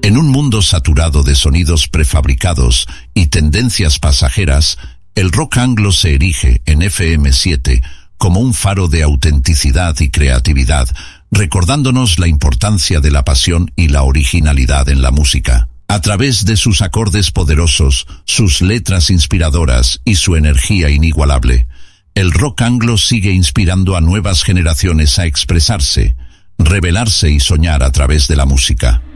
En un mundo saturado de sonidos prefabricados y tendencias pasajeras, el rock anglo se erige en FM7 como un faro de autenticidad y creatividad, recordándonos la importancia de la pasión y la originalidad en la música. A través de sus acordes poderosos, sus letras inspiradoras y su energía inigualable, el rock anglo sigue inspirando a nuevas generaciones a expresarse, revelarse y soñar a través de la música.